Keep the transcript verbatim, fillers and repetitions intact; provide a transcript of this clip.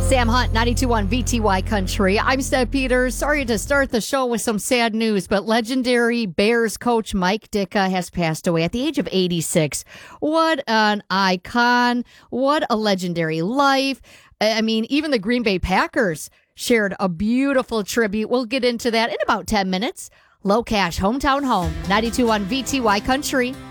Sam Hunt, ninety-two point one V T Y Country. I'm Steph Peters. Sorry to start the show with some sad news, but legendary Bears coach Mike Ditka has passed away at the age of eighty-six. What an icon. What a legendary life. I mean, even the Green Bay Packers shared a beautiful tribute. We'll get into that in about ten minutes. Low Cash, Hometown Home, ninety-two point one V T Y Country.